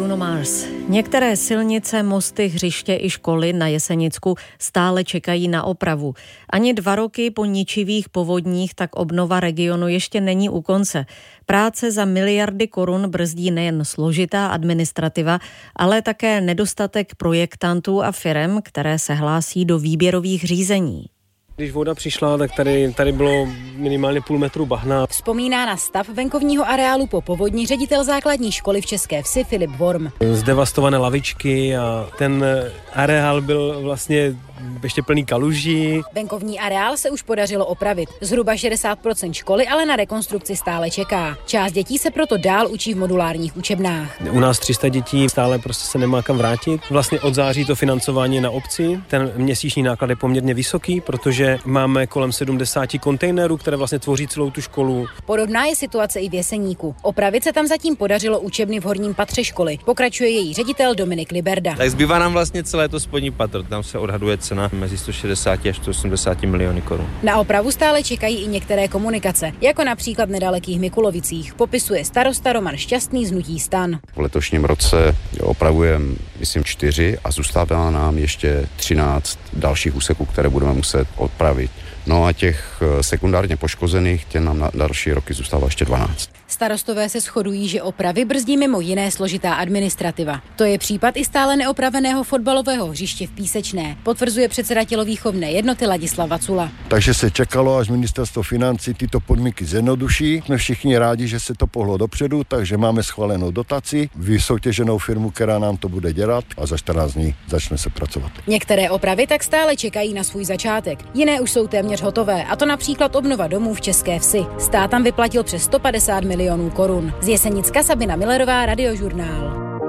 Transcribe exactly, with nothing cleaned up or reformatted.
Bruno Mars. Některé silnice, mosty, hřiště i školy na Jesenicku stále čekají na opravu. Ani dva roky po ničivých povodních tak obnova regionu ještě není u konce. Práce za miliardy korun brzdí nejen složitá administrativa, ale také nedostatek projektantů a firem, které se hlásí do výběrových řízení. Když voda přišla, tak tady, tady bylo minimálně půl metru bahna. Vzpomíná na stav venkovního areálu po povodni ředitel základní školy v České Vsi Filip Worm. Zdevastované lavičky a ten areál byl vlastně ještě plný kaluží. Venkovní areál se už podařilo opravit. Zhruba šedesát procent školy ale na rekonstrukci stále čeká. Část dětí se proto dál učí v modulárních učebnách. U nás tři sta dětí stále prostě se nemá kam vrátit. Vlastně od září to financování na obci. Ten měsíční náklad je poměrně vysoký, protože máme kolem sedmdesát kontejnerů, které vlastně tvoří celou tu školu. Podobná je situace i v Jeseníku. Opravit se tam zatím podařilo učebny v horním patře školy. Pokračuje její ředitel Dominik Liberda. Tak zbývá nám vlastně celé to spodní patro. Tam se odhaduje cena mezi sto šedesát až sto osmdesát miliony korun. Na opravu stále čekají i některé komunikace, jako například v nedalekých Mikulovicích, popisuje starosta Roman Šťastný z hnutí STAN. V letošním roce opravujeme, myslím, čtyři a zůstává nám ještě třináct dalších úseků, které budeme muset opravit. No a těch sekundárně poškozených, těm nám na další roky zůstává ještě dvanáct. Starostové se shodují, že opravy brzdí mimo jiné složitá administrativa. To je případ i stále neopraveného fotbalového hřiště v Písečné, potvrzuje předseda tělovýchovné jednoty Ladislav Vacula. Takže se čekalo, až ministerstvo financí tyto podmínky zjednoduší. Jsme všichni rádi, že se to pohlo dopředu, takže máme schválenou dotaci, vysoutěženou firmu, která nám to bude dělat a za čtrnáct dní začne se pracovat. Některé opravy tak stále čekají na svůj začátek. Jiné už jsou téměř hotové, a to například obnova domů v České Vsi. Stát tam vyplatil přes sto padesát milionů korun. Z Jesenicka Sabina Millerová, Radiožurnál.